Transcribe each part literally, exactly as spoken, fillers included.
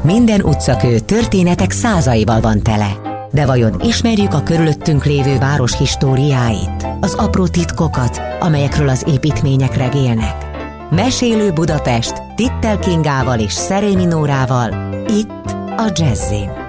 Minden utcakő történetek százaival van tele. De vajon ismerjük a körülöttünk lévő város históriáit? Az apró titkokat, amelyekről az építmények regélnek? Mesélő Budapest Tittel Kingával és Szerémi Nórával, itt a Jazzin.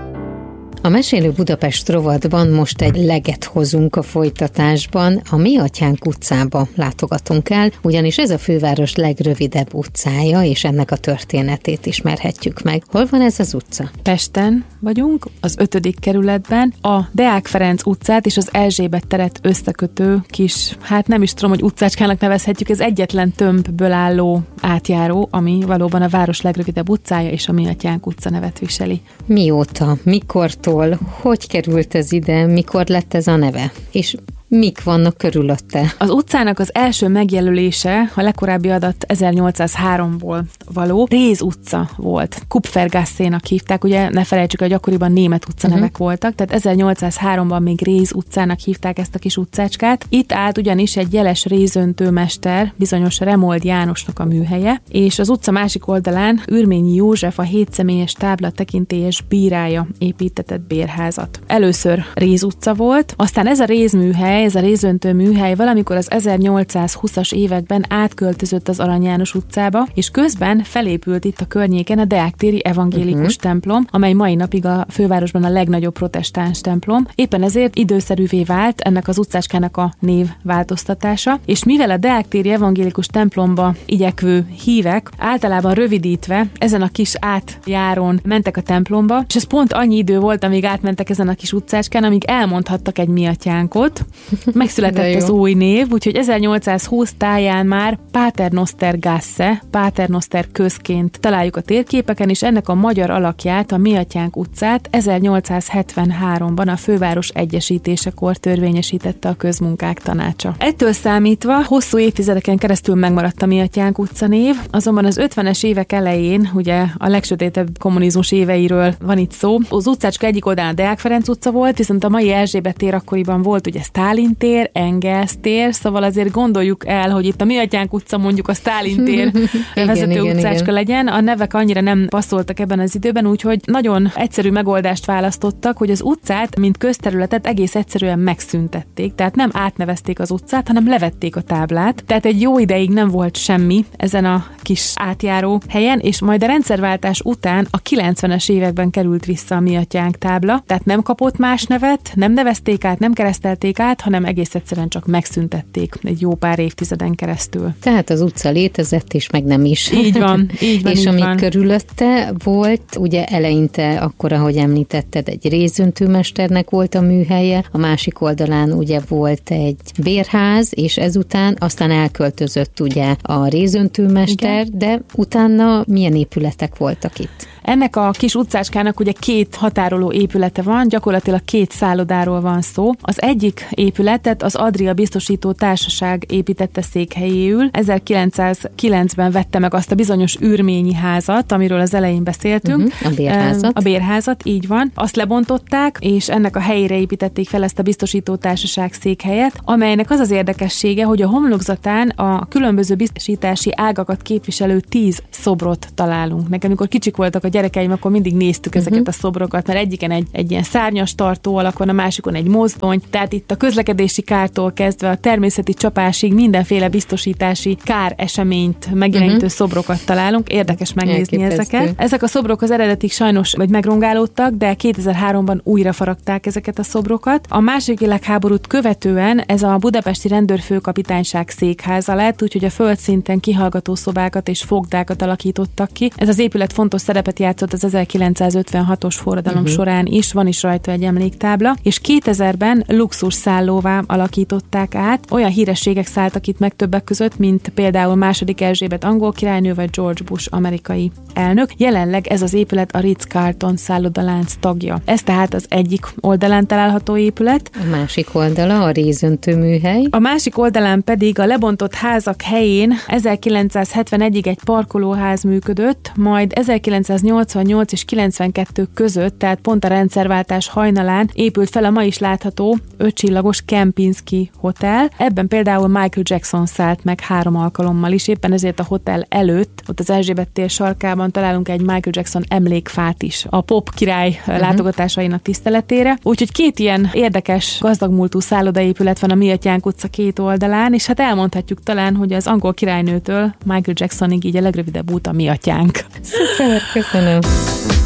A Mesélő Budapest rovatban most egy leget hozunk a folytatásban. A Mi Atyánk utcába látogatunk el, ugyanis ez a főváros legrövidebb utcája, és ennek a történetét ismerhetjük meg. Hol van ez az utca? Pesten vagyunk, az ötödik kerületben, a Deák Ferenc utcát és az Erzsébet teret összekötő kis, hát nem is tudom, hogy utcácskának nevezhetjük, ez egyetlen tömbből álló átjáró, ami valóban a város legrövidebb utcája, és a Mi Atyánk utca nevet viseli. Mióta? Mikortól? Hogy került ez ide? Mikor lett ez a neve? És mik vannak körülötte? Az utcának az első megjelölése, a legkorábbi adat ezernyolcszázháromból való, Réz utca volt. Kupfergassénak hívták, ugye ne felejtsük, hogy akkoriban német utcanevek uh-huh. voltak, tehát ezernyolcszázháromban még Réz utcának hívták ezt a kis utcácskát. Itt állt ugyanis egy jeles rézöntőmester, bizonyos Remold Jánosnak a műhelye, és az utca másik oldalán Ürményi József, a hétszemélyes tábla tekintélyes bírája építetett bérházat. Először Réz utca volt, aztán ez a rézműhely, ez a rézöntő műhely valamikor az ezernyolcszázhúszas években átköltözött az Arany János utcába, és közben felépült itt a környéken a Deák téri evangélikus uh-huh. templom, amely mai napig a fővárosban a legnagyobb protestáns templom. Éppen ezért időszerűvé vált ennek az utcácskának a név változtatása, és mivel a Deák téri evangélikus templomba igyekvő hívek általában rövidítve ezen a kis átjárón mentek a templomba, és ez pont annyi idő volt, amíg átmentek ezen a kis utcácskán, amíg elmondhattak egy Mi Atyánkot. Megszületett az új név, úgyhogy ezernyolcszázhúsz táján már Paternoster Gasse, Paternoster közként találjuk a térképeken, és ennek a magyar alakját, a Mi Atyánk utcát ezernyolcszázhetvenháromban a főváros egyesítésekor törvényesítette a Közmunkák Tanácsa. Ettől számítva hosszú évtizedeken keresztül megmaradt a Mi Atyánk utca név, azonban az ötvenes évek elején, ugye a legsötétebb kommunizmus éveiről van itt szó, az utcácska egyik oldalán Deák Ferenc utca volt, viszont a mai Erzsébet tér akkoriban volt ugye Sztálin tér, Engels tér, szóval azért gondoljuk el, hogy itt a Mi Atyánk utca mondjuk a Sztálin tér vezető igen, utcácska igen. legyen. A nevek annyira nem passzoltak ebben az időben, úgyhogy nagyon egyszerű megoldást választottak, hogy az utcát, mint közterületet egész egyszerűen megszüntették. Tehát nem átnevezték az utcát, hanem levették a táblát. Tehát egy jó ideig nem volt semmi ezen a kis átjáró helyen, és majd a rendszerváltás után a kilencvenes években került vissza a Mi Atyánk tábla. Tehát nem kapott más nevet, nem nevezték át, nem keresztelték át, hanem egész egyszerűen csak megszüntették egy jó pár évtizeden keresztül. Tehát az utca létezett, és meg nem is. Így van, így van. És így ami van. körülötte volt, ugye eleinte, akkor, ahogy említetted, egy rézöntőmesternek volt a műhelye, a másik oldalán ugye volt egy bérház, és ezután aztán elköltözött ugye a rézöntőmester, igen. De utána milyen épületek voltak itt? Ennek a kis utcácskának ugye két határoló épülete van, gyakorlatilag két szállodáról van szó. Az egyik épületet az Adria Biztosító Társaság építette székhelyéül. ezerkilencszázkilencben vette meg azt a bizonyos Ürményi házat, amiről az elején beszéltünk. Uh-huh, a bérházat. A bérházat, így van. Azt lebontották, és ennek a helyére építették fel ezt a Biztosító Társaság székhelyet, amelynek az az érdekessége, hogy a homlokzatán a különböző biztosítási ágakat képviselő tíz szobrot találunk. Nekem, amikor kicsik voltak a gyerekeim, akkor mindig néztük ezeket uh-huh. a szobrokat, mert egyiken egy, egy ilyen szárnyas tartó alak van, a másikon egy mozdony, tehát itt a közlekedési kártól kezdve a természeti csapásig mindenféle biztosítási kár eseményt megjelenítő uh-huh. szobrokat találunk. Érdekes megnézni Elképesztő. ezeket. Ezek a szobrok az eredetig sajnos vagy megrongálódtak, de kétezer-háromban újra faragták ezeket a szobrokat. A második világháborút követően ez a budapesti rendőrfőkapitányság székháza lett, úgyhogy a földszinten kihallgató szobákat és fogdákat alakítottak ki. Ez az épület fontos szerepet játszott az ezerkilencszázötvenhatos forradalom uh-huh. során is, van is rajta egy emléktábla, és kétezerben luxus szállóvá alakították át. Olyan hírességek szálltak itt meg többek között, mint például második Erzsébet angol királynő vagy George Bush amerikai elnök. Jelenleg ez az épület a Ritz-Carlton szállodalánc tagja. Ez tehát az egyik oldalán található épület. A másik oldala a rézöntő műhely. A másik oldalán pedig a lebontott házak helyén ezerkilencszázhetvenegyig egy parkolóház működött, majd ezerkilencszáznyolcvanegyben ezerkilencszáznyolcvannyolc és kilencvenkettő között, tehát pont a rendszerváltás hajnalán épült fel a ma is látható ötcsillagos Kempinski Hotel. Ebben például Michael Jackson szállt meg három alkalommal is, éppen ezért a hotel előtt, ott az Erzsébet tér sarkában találunk egy Michael Jackson emlékfát is a pop király uh-huh. látogatásainak tiszteletére. Úgyhogy két ilyen érdekes, gazdagmúltú szállodaépület van a Mi Atyánk utca két oldalán, és hát elmondhatjuk talán, hogy az angol királynőtől Michael Jacksonig így a legrövidebb út a Mi Atyánk. Szuper, köszönöm.